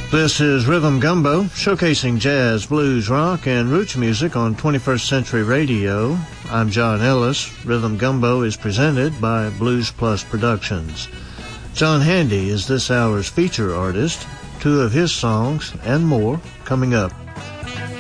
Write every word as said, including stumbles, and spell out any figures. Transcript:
This is Rhythm Gumbo, showcasing jazz, blues, rock, and roots music on twenty-first Century Radio. I'm John Ellis. Rhythm Gumbo is presented by Blues Plus Productions. John Handy is this hour's feature artist. Two of his songs and more coming up.